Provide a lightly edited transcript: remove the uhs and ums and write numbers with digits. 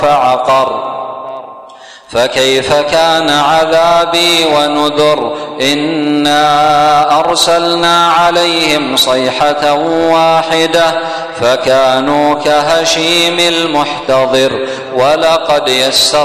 فعقر فكيف كان عذابي ونذر إنا أرسلنا عليهم صيحة واحدة فكانوا كهشيم المحتضر ولقد يسرنا